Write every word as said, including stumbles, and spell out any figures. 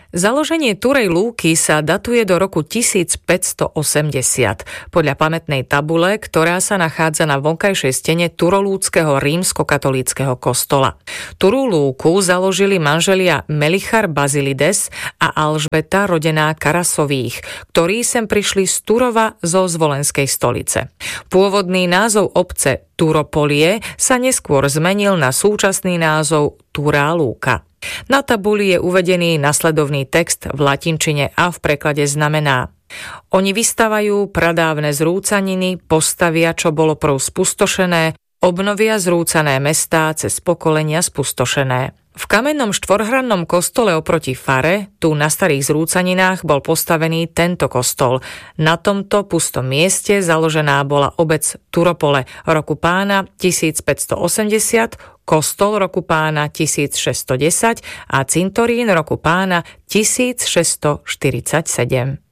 Založenie Turej lúky sa datuje do roku tisícpäťstoosemdesiat podľa pamätnej tabule, ktorá sa nachádza na vonkajšej stene turolúckeho rímskokatolíckeho kostola. Turú lúku založili manželia Melichar Bazilides a Alžbeta rodená Karasových, ktorí sem prišli z Turova zo Zvolenskej stolice. Pôvodný názov obce Turopolie sa neskôr zmenil na súčasný názov Turá lúka. Na tabuli je uvedený nasledovný text v latinčine a v preklade znamená: Oni vystavajú pradávne zrúcaniny, postavia, čo bolo prv spustošené, obnovia zrúcané mestá cez pokolenia spustošené. V kamennom štvorhrannom kostole oproti fare, tu na starých zrúcaninách, bol postavený tento kostol. Na tomto pustom mieste založená bola obec Turopole roku pána tisícpäťstoosemdesiat, kostol roku pána tisícšesťstodesať a cintorín roku pána tisícšesťstoštyridsaťsedem.